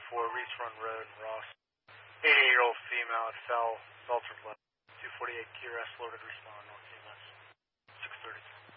Reese Run Road in Ross. 88-year-old female at fell, altered left. 248 QRS loaded, respond, North EMS. 630.